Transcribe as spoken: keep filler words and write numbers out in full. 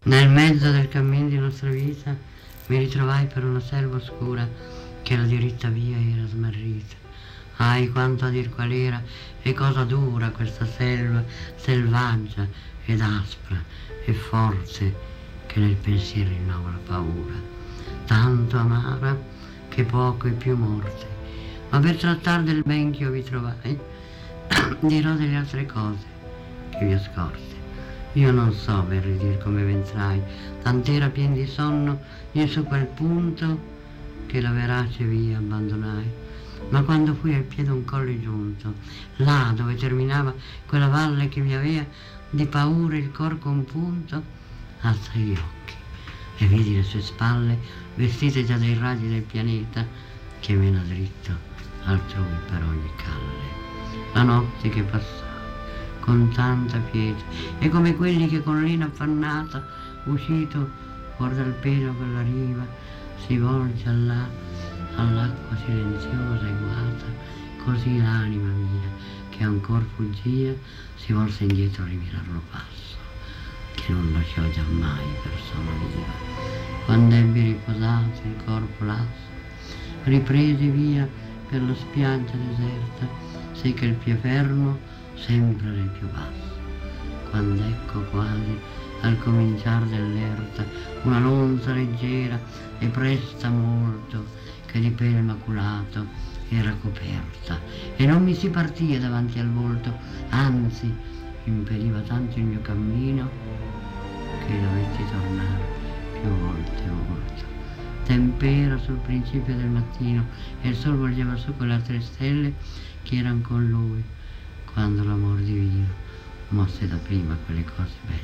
Nel mezzo del cammin di nostra vita mi ritrovai per una selva oscura che la diritta via era smarrita. Ahi, quanto a dir qual era e cosa dura questa selva, selvaggia ed aspra e forte, che nel pensiero rinnova la paura, tanto amara che poco è più morte. Ma per trattar del ben che io vi trovai, dirò delle altre cose che vi ho scorte. Io non so per ridir come ventrai, tant'era pien di sonno io su quel punto che la verace via abbandonai. Ma quando fui al piede un colle giunto, là dove terminava quella valle che mi aveva di paura il cor compunto, alzai gli occhi e vidi le sue spalle vestite già dai raggi del pianeta che mena dritto altrui per ogni calle. La notte che passava con tanta pietà e come quelli che con lena affannata, uscito fuor dal pelo per la riva, si volge allà, all'acqua silenziosa e guata, così l'anima mia, che ancor fuggia, si volse indietro a rimirarlo passo, che non lasciò giammai persona viva. Quando ebbi riposato il corpo lasso, ripresi via per la spiaggia deserta, sì che il piè fermo sempre nel più basso. Quando ecco quasi al cominciar dell'erta una lonza leggera e presta molto, che di pelo maculato era coperta, e non mi si partia davanti al volto, anzi impediva tanto il mio cammino che dovetti tornare più volte molto. Tempera sul principio del mattino e il sol volgeva su quelle altre stelle che eran con lui, quando l'amor divino mosse da prima quelle cose belle.